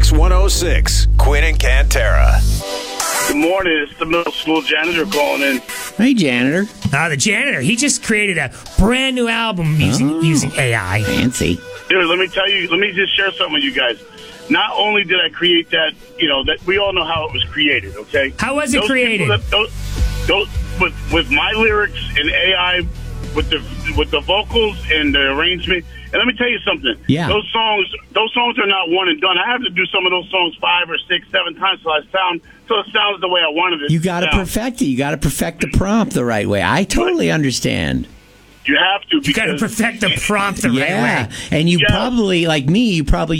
X106, Quinn and Cantera. Good morning. It's the middle school janitor calling in. Hey, janitor. The janitor, he just created a brand new album using AI. Fancy. Dude, let me just share something with you guys. Not only did I create that, that we all know how it was created, okay? How was it created? With my lyrics and AI, with the vocals and the arrangement. And let me tell you something. Yeah. Those songs are not one and done. I have to do some of those songs 5 or 6, 7 times so it sounds the way I wanted it. You got to perfect it. You got to perfect the prompt the right way. I totally understand. You have to. You got to perfect the prompt the right way. And you probably, like me, you probably